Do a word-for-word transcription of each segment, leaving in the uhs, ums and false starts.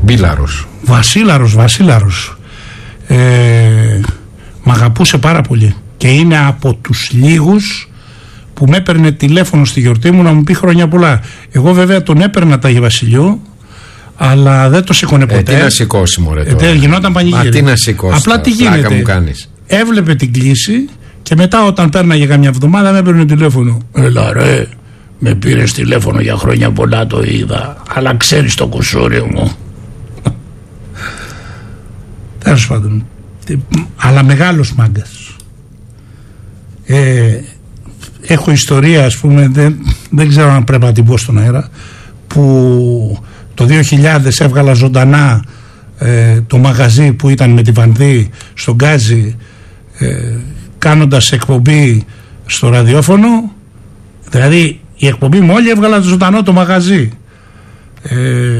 Μπίλαρος. Βασίλαρος, Βασίλαρος. Ε, μ' αγαπούσε πάρα πολύ. Και είναι από τους λίγους που με έπαιρνε τηλέφωνο στη γιορτή μου να μου πει χρόνια πολλά. Εγώ βέβαια τον έπαιρνα τα Αγίου Βασιλείου, αλλά δεν το σήκωνε ποτέ. Ε, τι να σηκώσει, μωρέ τώρα. Ε, γινόταν πανηγύρι. Μα τι να σηκώσει. Απλά τι γίνεται. Μου κάνεις. Έβλεπε την κλίση και μετά όταν πέρναγε καμιά εβδομάδα με έπαιρνε τηλέφωνο. Έλα ρε, με πήρες τηλέφωνο για χρόνια πολλά, το είδα, αλλά ξέρεις το κουσούρι μου. Τέλος πάντων. Αλλά μεγάλος μάγκας. Ε, έχω ιστορία, ας πούμε, δεν, δεν ξέρω αν πρέπει να την πω στον αέρα, που το δύο χιλιάδες έβγαλα ζωντανά ε, το μαγαζί που ήταν με τη Βανδύ στον Γκάζι, ε, κάνοντας εκπομπή στο ραδιόφωνο. Δηλαδή η εκπομπή μου όλη έβγαλα ζωντανό το μαγαζί. ε,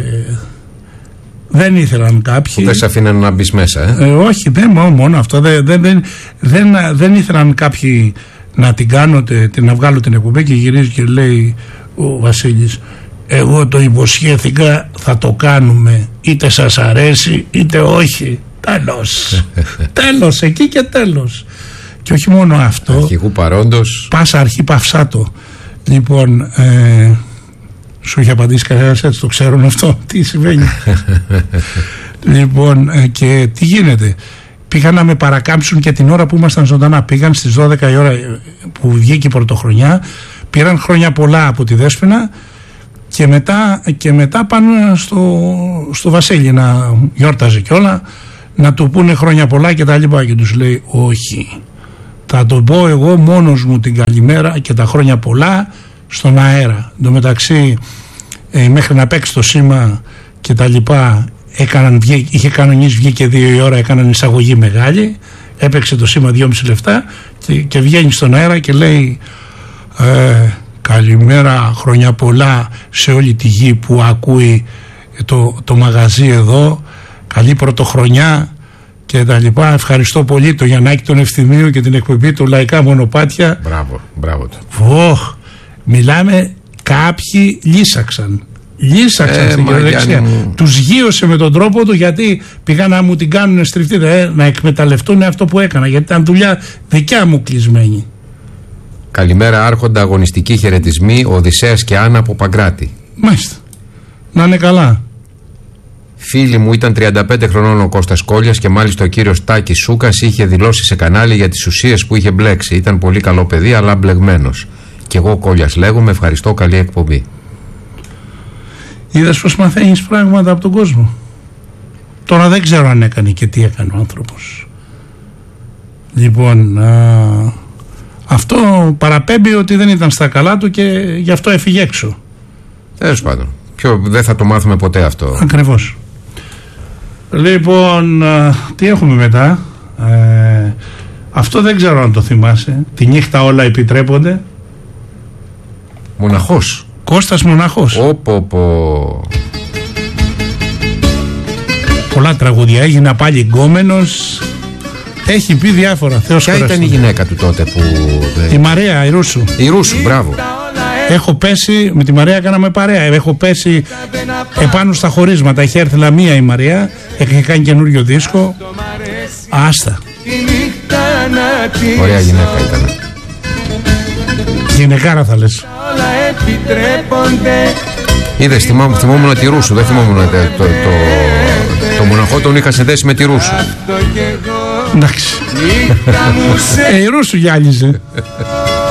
δεν ήθελαν κάποιοι. Δεν σε αφήναν να μπεις μέσα, ε? ε όχι, δεν μόνο αυτό, δεν, δεν, δεν, δεν, δεν ήθελαν κάποιοι να την κάνω, να βγάλω την εκπομπή, και γυρίζει και λέει ο Βασίλης, εγώ το υποσχέθηκα, θα το κάνουμε, είτε σας αρέσει είτε όχι. Τέλος. Τέλος, εκεί και τέλος. Και όχι μόνο αυτό, αρχηγού παρόντος, πάσα αρχή παυσάτο. Λοιπόν, ε, σου είχε απαντήσει κανένας έτσι, το ξέρουν αυτό, τι συμβαίνει. Λοιπόν, ε, και τι γίνεται. Πήγαν να με παρακάμψουν και την ώρα που ήμασταν ζωντανά. Πήγαν στις δώδεκα η ώρα που βγήκε η πρωτοχρονιά, πήραν χρόνια πολλά από τη Δέσποινα και μετά, και μετά πάνε στο, στο Βασίλη να γιόρταζε και όλα, να του πούνε χρόνια πολλά και τα λοιπά, και τους λέει όχι, θα το πω εγώ μόνος μου την καλημέρα και τα χρόνια πολλά στον αέρα. Εν τω μεταξύ, ε, μέχρι να παίξει το σήμα και τα λοιπά, έκαναν, είχε κανονίσει, βγήκε δύο η ώρα, έκαναν εισαγωγή μεγάλη, έπαιξε το σήμα δυόμιση λεπτά και, και βγαίνει στον αέρα και λέει ε, καλημέρα, χρόνια πολλά σε όλη τη γη που ακούει το, το μαγαζί εδώ, καλή πρωτοχρονιά και τα λοιπά. Ευχαριστώ πολύ το Γιαννάκη τον Ευθυμίου και την εκπομπή του Λαϊκά Μονοπάτια. Μπράβο, μπράβο του. Ωχ, μιλάμε, κάποιοι λύσαξαν. Λύσαξαν ε, στην κυριολεξία. Τους γείωσε με τον τρόπο του, γιατί πήγαν να μου την κάνουν στριφτή, ε, να εκμεταλλευτούν αυτό που έκανα, γιατί ήταν δουλειά δικιά μου κλεισμένη. Καλημέρα Άρχοντα, αγωνιστικοί χαιρετισμοί, Οδυσσέας και Άννα από Παγκράτη. Μάλιστα. Να είναι καλά. Φίλοι μου, ήταν τριάντα πέντε χρονών ο Κώστας Κόλλιας και μάλιστα ο κύριος Τάκης Σούκας είχε δηλώσει σε κανάλι για τις ουσίες που είχε μπλέξει. Ήταν πολύ καλό παιδί, αλλά μπλεγμένος. Και εγώ Κόλλιας λέγομαι, ευχαριστώ, καλή εκπομπή. Είδες πως μαθαίνεις πράγματα από τον κόσμο. Τώρα δεν ξέρω αν έκανε και τι έκανε ο άνθρωπος. Λοιπόν, α, αυτό παραπέμπει ότι δεν ήταν στα καλά του και γι' αυτό έφυγε έξω. Τέλος πάντων. Ποιο, δεν θα το μάθουμε ποτέ αυτό. Ακριβώς. Λοιπόν, α, τι έχουμε μετά. Ε, αυτό δεν ξέρω αν το θυμάσαι. Τη νύχτα όλα επιτρέπονται. Μοναχός. Κώστας Μοναχός. Πω, πω. Πολλά τραγούδια. Έγινα πάλι γκόμενος. Έχει πει διάφορα. Θεός Ποια ήταν η γυναίκα του τότε που... Η Μαρία, η Ρούσου. Η Ρούσου, μπράβο. Έχω πέσει, με τη Μαρία κάναμε παρέα. Έχω πέσει επάνω στα χωρίσματα. Έχει έρθει Λαμία η Μαρία. Έχει κάνει καινούριο δίσκο. Άστα. Ωραία γυναίκα ήταν. Γυναικάρα θα λες. Είδες, θυμόμουν, θυμόμουν τη Ρούσου. Δεν θυμόμουν το, το, το, το Μοναχό, τον είχα συνδέσει με τη Ρούσου. Εντάξει. Ε, η Ρούσου γυάλιζε.